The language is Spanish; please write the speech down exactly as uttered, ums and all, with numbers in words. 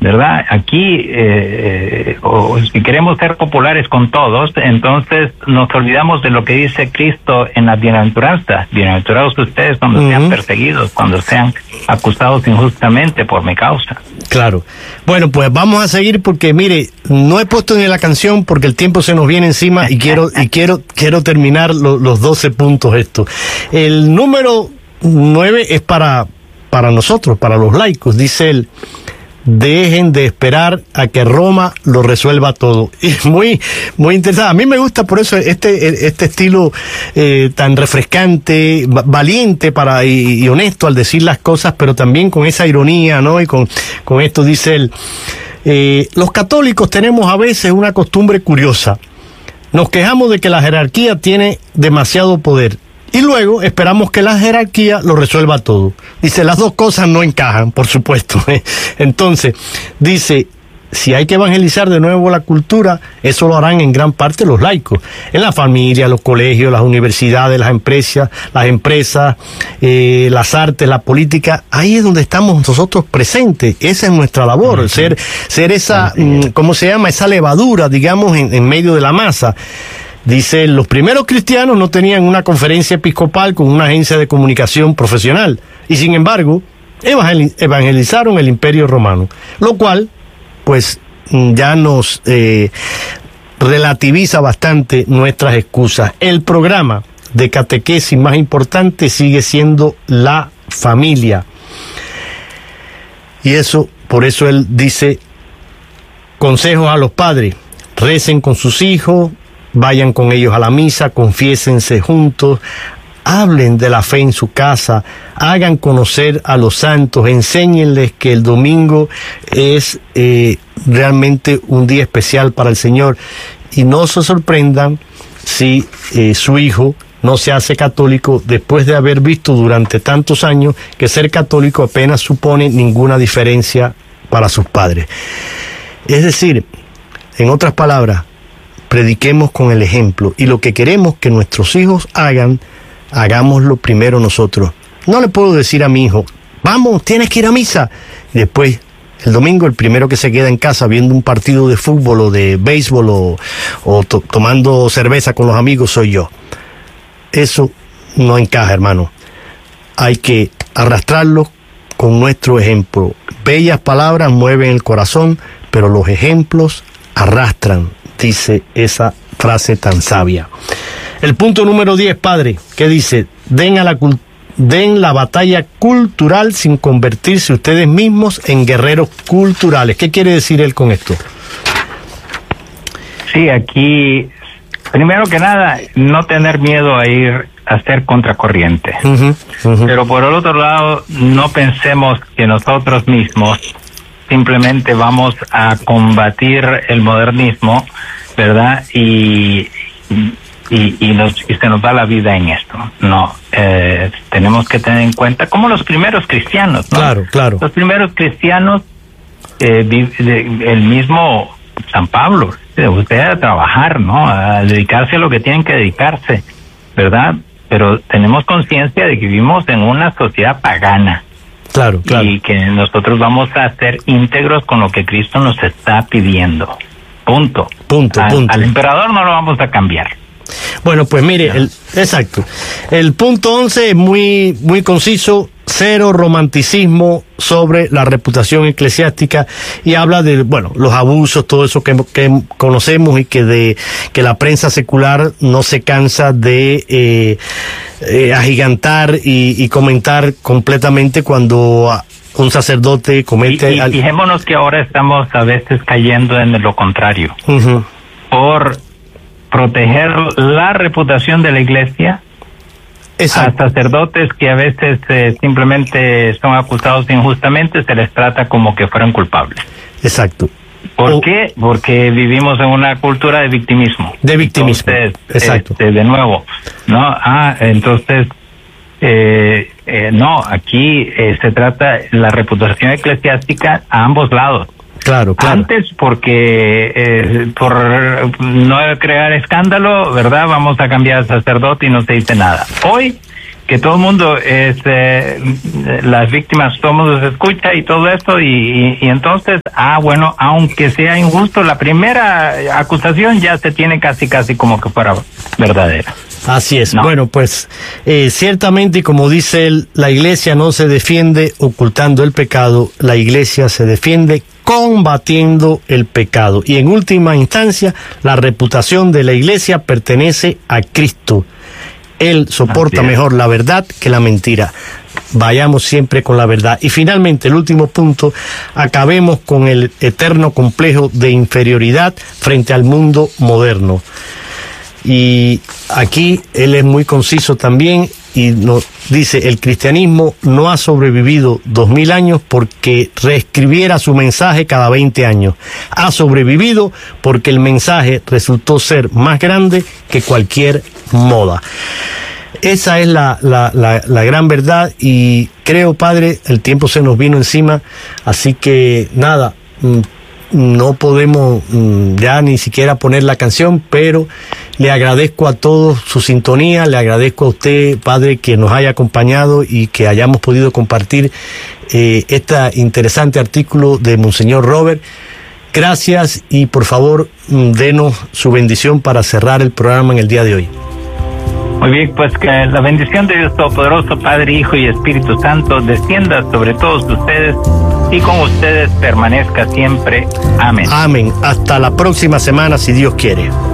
¿verdad? Aquí, eh, o si queremos ser populares con todos, entonces nos olvidamos de lo que dice Cristo en la bienaventuranza. Bienaventurados ustedes cuando uh-huh. sean perseguidos, cuando sean acusados injustamente por mi causa. Claro. Bueno, pues vamos a seguir porque, mire, no he puesto ni la canción porque el tiempo se nos viene encima y quiero y quiero quiero terminar lo, los doce puntos estos. El número nueve es para, para nosotros, para los laicos, dice él. Dejen de esperar a que Roma lo resuelva todo. Y muy, muy interesante. A mí me gusta por eso este, este estilo eh, tan refrescante, valiente para y, y honesto al decir las cosas, pero también con esa ironía, ¿no? Y con, con esto dice él, eh, los católicos tenemos a veces una costumbre curiosa. Nos quejamos de que la jerarquía tiene demasiado poder. Y luego esperamos que la jerarquía lo resuelva todo. Dice, las dos cosas no encajan, por supuesto. Entonces, dice, si hay que evangelizar de nuevo la cultura, eso lo harán en gran parte los laicos. En la familia, los colegios, las universidades, las empresas, las empresas, eh, las artes, la política, ahí es donde estamos nosotros presentes. Esa es nuestra labor, uh-huh. ser, ser esa, uh-huh. ¿cómo se llama? Esa levadura, digamos, en, en medio de la masa. Dice, los primeros cristianos no tenían una conferencia episcopal con una agencia de comunicación profesional y sin embargo evangelizaron el Imperio Romano, lo cual pues ya nos eh, relativiza bastante nuestras excusas. El programa de catequesis más importante sigue siendo la familia y eso, por eso él dice, consejos a los padres, recen con sus hijos, vayan con ellos a la misa, confiésense juntos, hablen de la fe en su casa, hagan conocer a los santos, enséñenles que el domingo es eh, realmente un día especial para el Señor y no se sorprendan si eh, su hijo no se hace católico después de haber visto durante tantos años que ser católico apenas supone ninguna diferencia para sus padres. Es decir, en otras palabras, prediquemos con el ejemplo y lo que queremos que nuestros hijos hagan, hagámoslo primero nosotros. No le puedo decir a mi hijo, vamos, tienes que ir a misa. Y después, el domingo, el primero que se queda en casa viendo un partido de fútbol o de béisbol o, o to- tomando cerveza con los amigos soy yo. Eso no encaja, hermano. Hay que arrastrarlos con nuestro ejemplo. Bellas palabras mueven el corazón, pero los ejemplos arrastran, dice esa frase tan sabia. El punto número diez, padre, ¿qué dice? Den a la cult- den la batalla cultural sin convertirse ustedes mismos en guerreros culturales. ¿Qué quiere decir él con esto? Sí, aquí, primero que nada, no tener miedo a ir a ser contracorriente. Uh-huh, uh-huh. Pero por el otro lado, no pensemos que nosotros mismos simplemente vamos a combatir el modernismo, ¿verdad? Y, y, y, nos, y se nos va la vida en esto. No, eh, tenemos que tener en cuenta, como los primeros cristianos, ¿no? Claro, claro. Los primeros cristianos, eh, el mismo San Pablo, usted a trabajar, ¿no? A dedicarse a lo que tienen que dedicarse, ¿verdad? Pero tenemos conciencia de que vivimos en una sociedad pagana. Claro, claro. Y que nosotros vamos a ser íntegros con lo que Cristo nos está pidiendo. Punto. Punto, al, punto. Al emperador no lo vamos a cambiar. Bueno, pues mire, el, exacto. El punto once es muy, muy conciso. Cero romanticismo sobre la reputación eclesiástica y habla de, bueno, los abusos, todo eso que, que conocemos y que de que la prensa secular no se cansa de eh, eh, agigantar y, y comentar completamente cuando un sacerdote comete... Y, y, al... Fijémonos que ahora estamos a veces cayendo en lo contrario. Uh-huh. Por proteger la reputación de la iglesia, exacto, a sacerdotes que a veces eh, simplemente son acusados injustamente, se les trata como que fueran culpables. Exacto. ¿Por o... qué? Porque vivimos en una cultura de victimismo. De victimismo. Entonces, exacto. Este, de nuevo, ¿no? Ah, entonces, eh, eh, no, aquí eh, se trata la reputación eclesiástica a ambos lados. Claro, claro. Antes, porque eh, por no crear escándalo, ¿verdad? Vamos a cambiar de sacerdote y no se dice nada. Hoy, que todo el mundo, es, eh, las víctimas, todo el mundo se escucha y todo esto, y, y, y entonces, ah, bueno, aunque sea injusto, la primera acusación ya se tiene casi, casi como que fuera verdadera. Así es. No. Bueno, pues eh, ciertamente, como dice él, la iglesia no se defiende ocultando el pecado, la iglesia se defiende combatiendo el pecado. Y en última instancia, la reputación de la iglesia pertenece a Cristo. Él soporta mejor la verdad que la mentira. Vayamos siempre con la verdad. Y finalmente, el último punto, acabemos con el eterno complejo de inferioridad frente al mundo moderno. Y aquí él es muy conciso también y nos dice: el cristianismo no ha sobrevivido dos mil años porque reescribiera su mensaje cada veinte años. Ha sobrevivido porque el mensaje resultó ser más grande que cualquier moda. Esa es la, la, la, la gran verdad, y creo, padre, el tiempo se nos vino encima, así que nada, no podemos ya ni siquiera poner la canción, pero le agradezco a todos su sintonía, le agradezco a usted, padre, que nos haya acompañado y que hayamos podido compartir eh, este interesante artículo de Monseñor Robert. Gracias, y por favor, denos su bendición para cerrar el programa en el día de hoy. Muy bien, pues que la bendición de Dios Todopoderoso, Padre, Hijo y Espíritu Santo, descienda sobre todos ustedes y con ustedes permanezca siempre. Amén. Amén. Hasta la próxima semana, si Dios quiere.